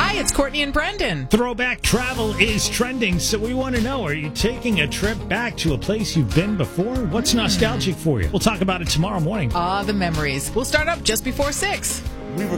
Hi, it's Courtney and Brendan. Throwback travel is trending, so we want to know, are you taking a trip back to a place you've been before? What's nostalgic for you? We'll talk about it tomorrow morning. The memories. We'll start up just before 6. We were